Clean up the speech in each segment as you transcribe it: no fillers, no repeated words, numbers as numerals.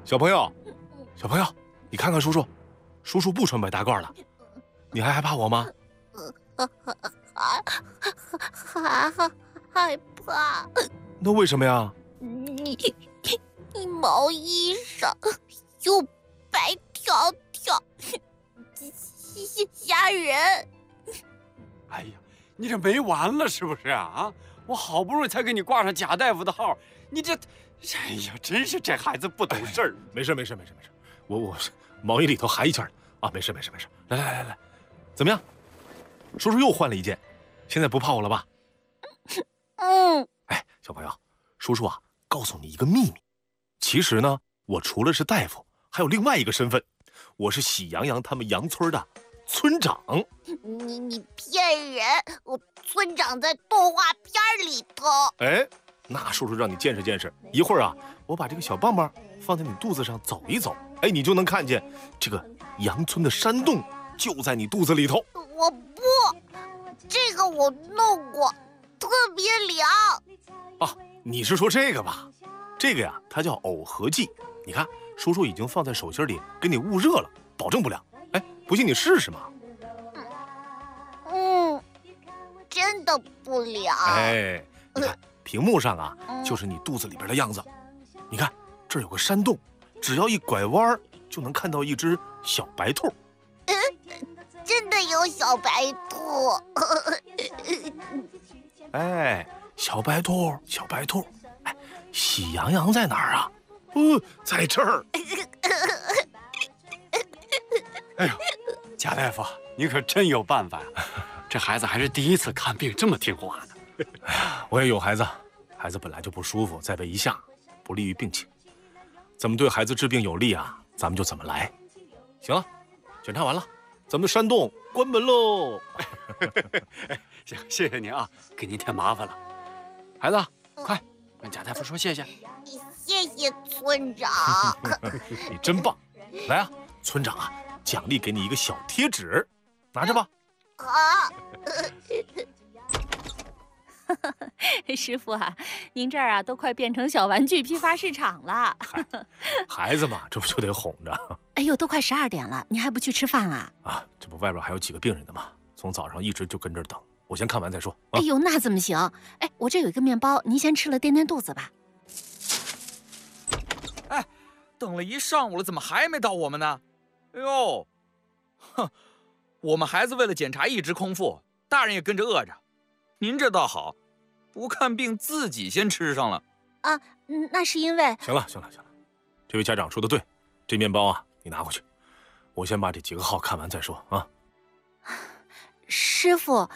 小朋友，小朋友，你看看叔叔，叔叔不穿白大褂了，你还害怕我吗？ 害怕。 那为什么呀？ 你毛衣上有白条条，吓人。 哎呀，你这没完了是不是啊？我好不容易才给你挂上贾大夫的号，你这，哎呀，真是这孩子不懂事儿。 没事，我毛衣里头还一件啊，没事。来，怎么样？叔叔又换了一件，现在不怕我了吧？哎，小朋友，叔叔啊，告诉你一个秘密，其实呢，我除了是大夫，还有另外一个身份，我是喜羊羊他们羊村的村长。 你骗人！我村长在动画片里头。 哎，那叔叔让你见识见识。一会儿啊，我把这个小棒棒放在你肚子上走一走，哎，你就能看见这个羊村的山洞就在你肚子里头。 我不，这个我弄过，特别凉。 啊，你是说这个吧？这个呀，它叫耦合剂。你看，叔叔已经放在手心里给你捂热了，保证不凉。哎，不信你试试嘛。 真的不凉。 哎，你看屏幕上啊，就是你肚子里边的样子。你看这儿有个山洞，只要一拐弯就能看到一只小白兔。 真的有小白兔。 哎，小白兔，哎，喜羊羊在哪儿啊？在这儿。 哎呦，贾大夫，你可真有办法呀！这孩子还是第一次看病这么听话呢。 哎呀，我也有孩子，孩子本来就不舒服，再被一吓，不利于病情。怎么对孩子治病有利啊？咱们就怎么来。行了，检查完了，咱们的山洞关门喽。 行，谢谢您啊，给您添麻烦了。孩子，快跟贾大夫说谢谢。 谢谢村长。 你真棒！来啊，村长啊，奖励给你一个小贴纸，拿着吧。 好。 师傅啊，您这儿啊都快变成小玩具批发市场了。 孩子嘛，这不就得哄着？ 哎呦，都快12点了，你还不去吃饭啊？ 啊，这不外边还有几个病人呢吗？从早上一直就跟这儿等，我先看完再说。 哎呦，那怎么行？哎，我这有一个面包，您先吃了垫垫肚子吧。 哎，等了一上午了，怎么还没到我们呢？哎呦，哼，我们孩子为了检查一直空腹，大人也跟着饿着。您这倒好，不看病自己先吃上了。 啊，那是因为…… 行了，这位家长说的对，这面包啊，你拿回去，我先把这几个号看完再说啊。 师傅，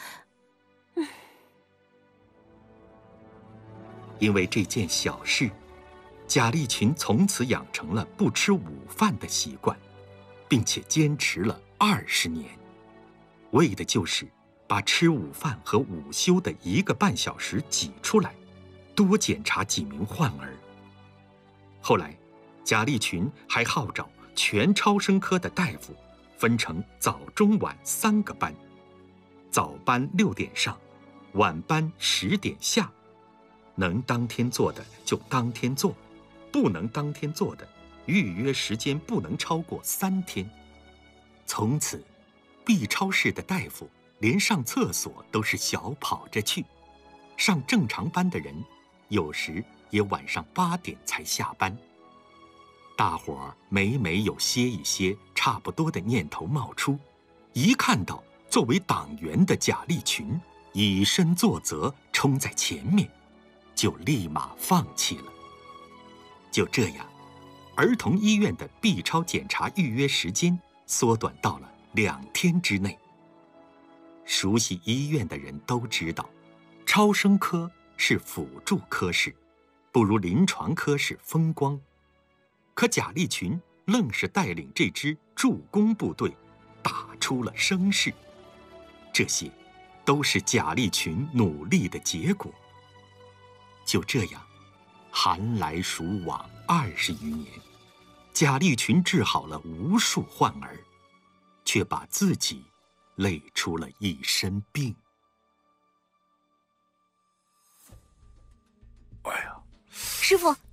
因为这件小事，贾立群从此养成了不吃午饭的习惯，并且坚持了20年，为的就是把吃午饭和午休的1个半小时挤出来，多检查几名患儿。后来，贾立群还号召全超声科的大夫分成早中晚3个班，早班6点上，晚班10点下，能当天做的就当天做，不能当天做的，预约时间不能超过3天。从此，B 超室的大夫连上厕所都是小跑着去，上正常班的人有时也晚上8点才下班。大伙儿每有歇一歇差不多的念头冒出，一看到作为党员的贾立群以身作则冲在前面，就立马放弃了。就这样，儿童医院的 B 超检查预约时间缩短到了2天之内。熟悉医院的人都知道，超声科是辅助科室，不如临床科室风光。可贾立群愣是带领这支助攻部队打出了声势，这些都是贾立群努力的结果。就这样，寒来暑往20余年，贾立群治好了无数患儿，却把自己累出了一身病。 哎呀， 师傅。